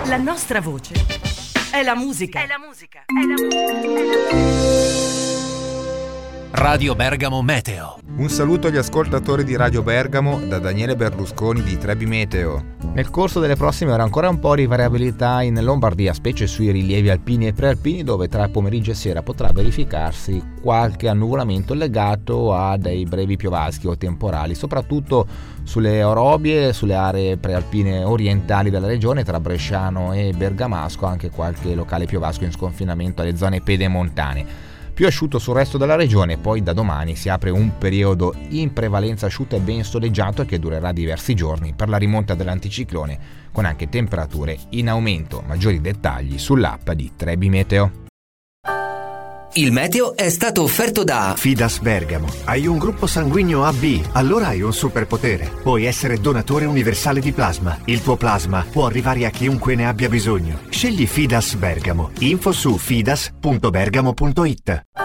La nostra voce è la musica. È la musica. È la musica. Radio Bergamo Meteo. Un saluto agli ascoltatori di Radio Bergamo da Daniele Berlusconi di Trebi Meteo. Nel corso delle prossime ore ancora un po' di variabilità in Lombardia, specie sui rilievi alpini e prealpini, dove tra pomeriggio e sera potrà verificarsi qualche annuvolamento legato a dei brevi piovaschi o temporali, soprattutto sulle orobie, sulle aree prealpine orientali della regione, tra Bresciano e Bergamasco, anche qualche locale piovasco in sconfinamento alle zone pedemontane. Più asciutto sul resto della regione, poi da domani si apre un periodo in prevalenza asciutto e ben soleggiato e che durerà diversi giorni per la rimonta dell'anticiclone, con anche temperature in aumento. Maggiori dettagli sull'app di Trebi Meteo. Il meteo è stato offerto da Fidas Bergamo. Hai un gruppo sanguigno AB, allora hai un superpotere. Puoi essere donatore universale di plasma. Il tuo plasma può arrivare a chiunque ne abbia bisogno. Scegli Fidas Bergamo. Info su fidas.bergamo.it.